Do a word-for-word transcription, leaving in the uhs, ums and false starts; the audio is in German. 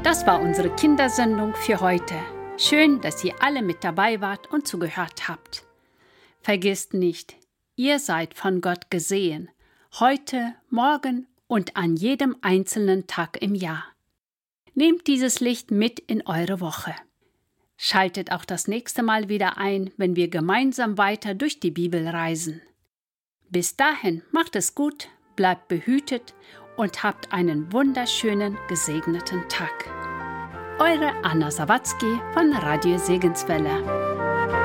Das war unsere Kindersendung für heute. Schön, dass ihr alle mit dabei wart und zugehört habt. Vergesst nicht, ihr seid von Gott gesehen, heute, morgen und an jedem einzelnen Tag im Jahr. Nehmt dieses Licht mit in eure Woche. Schaltet auch das nächste Mal wieder ein, wenn wir gemeinsam weiter durch die Bibel reisen. Bis dahin, macht es gut, bleibt behütet und habt einen wunderschönen, gesegneten Tag. Eure Anna Sawatzki von Radio Segenswelle.